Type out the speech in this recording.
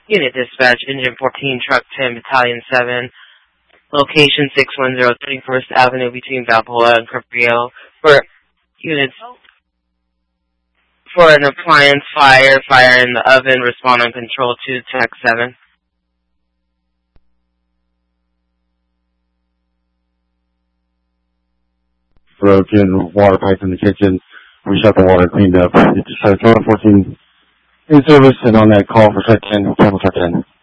Unit Dispatch, Engine 14, Truck 10, Battalion 7, location 610 31st Avenue between Balboa and Cabrillo. For units for an appliance fire in the oven, respond on Control 2, TAC 7. Broken water pipe in the kitchen. We shut the water, cleaned up. It's 14 in service and on that call for Set 10, Channel Set 10.